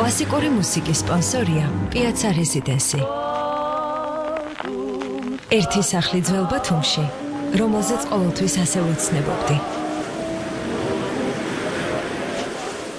კლასიკური მუსიკის სპონსორია პიაცა რეზიდენსი. ერთი სახლი ძველ ბათუმში, რომელზეც ყოველთვის ასე ვეცნებობდი.